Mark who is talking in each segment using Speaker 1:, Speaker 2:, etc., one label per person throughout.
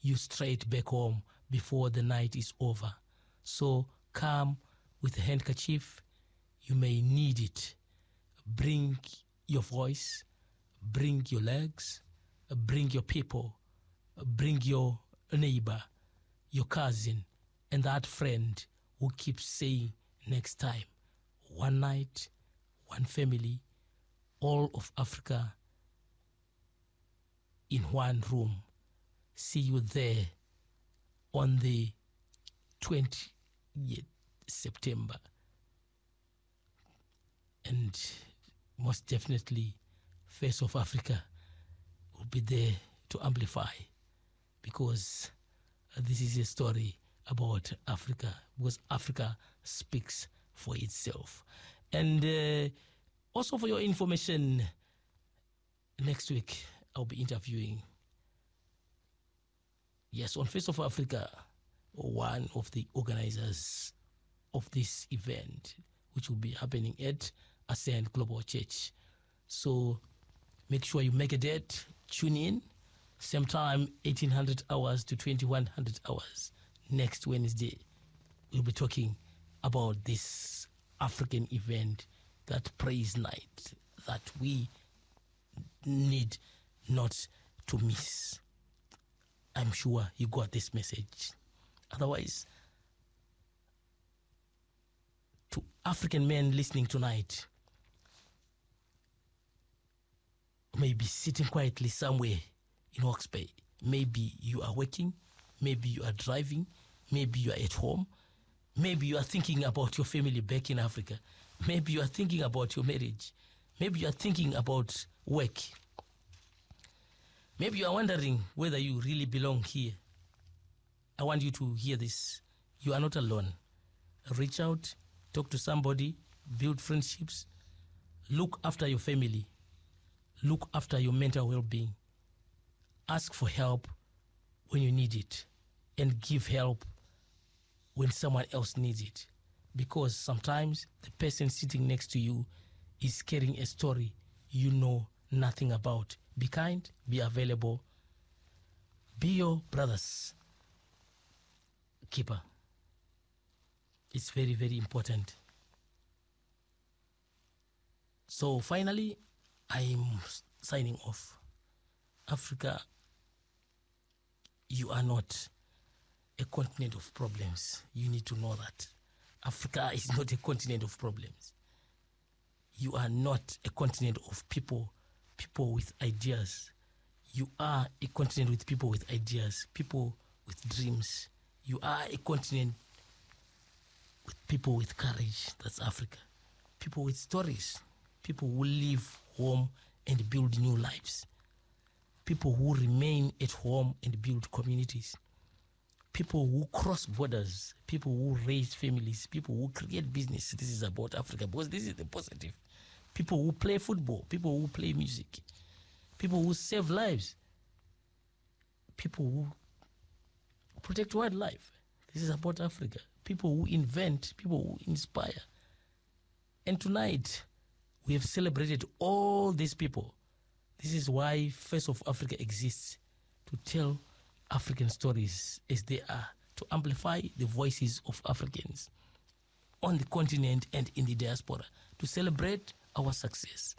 Speaker 1: you straight back home before the night is over. So come with a handkerchief. You may need it. Bring your voice, bring your legs, bring your people, bring your neighbor, your cousin, and that friend who keeps saying next time. One night, one family, all of Africa in one room. See you there on the 20th September. And most definitely, Face of Africa will be there to amplify, because this is a story about Africa, because Africa speaks for itself. And also for your information, next week I'll be interviewing, yes, on Face of Africa, one of the organizers of this event, which will be happening at Ascend Global Church. So make sure you make a date, tune in, same time, 1800 hours to 2100 hours. Next Wednesday, we'll be talking about this African event, that praise night that we need not to miss. I'm sure you got this message. Otherwise, to African men listening tonight, maybe sitting quietly somewhere in Hawke's Bay. Maybe you are working, maybe you are driving, maybe you are at home, maybe you are thinking about your family back in Africa, maybe you are thinking about your marriage, maybe you are thinking about work, maybe you are wondering whether you really belong here. I want you to hear this. You are not alone. Reach out, talk to somebody, build friendships, look after your family, look after your mental well-being. Ask for help when you need it, and give help when someone else needs it. Because sometimes the person sitting next to you is carrying a story you know nothing about. Be kind, be available, be your brother's keeper. It's very, very important. So finally, I'm signing off. Africa, you are not a continent of problems. You need to know that. Africa is not a continent of problems. You are not a continent of people with ideas. You are a continent with people with ideas, people with dreams. You are a continent with people with courage. That's Africa. People with stories. People who leave home and build new lives. People who remain at home and build communities. People who cross borders. People who raise families. People who create business. This is about Africa, because this is the positive. People who play football. People who play music. People who save lives. People who protect wildlife. This is about Africa. People who invent. People who inspire. And tonight, we have celebrated all these people. This is why Face of Africa exists, to tell African stories as they are, to amplify the voices of Africans on the continent and in the diaspora, to celebrate our success,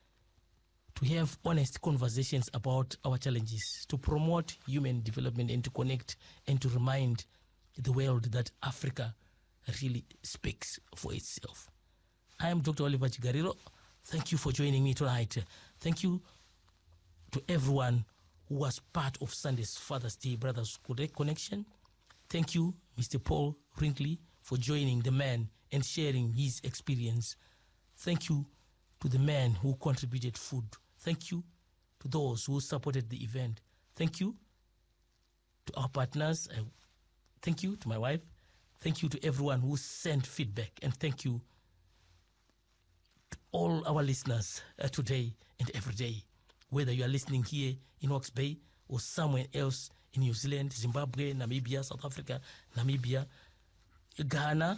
Speaker 1: to have honest conversations about our challenges, to promote human development, and to connect and to remind the world that Africa really speaks for itself. I am Dr. Oliver Chigariro. Thank you for joining me tonight. Thank you to everyone who was part of Sunday's Father's Day Brothers Connection. Thank you, Mr. Paul Brinkley, for joining the man and sharing his experience. Thank you to the man who contributed food. Thank you to those who supported the event. Thank you to our partners. Thank you to my wife. Thank you to everyone who sent feedback. And thank you to all our listeners today and every day. Whether you are listening here in Hawke's Bay or somewhere else in New Zealand, Zimbabwe, Namibia, South Africa, Namibia, Ghana,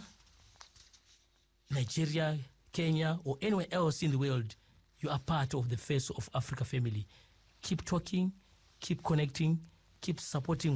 Speaker 1: Nigeria, Kenya, or anywhere else in the world, you are part of the Face of Africa family. Keep talking, keep connecting, keep supporting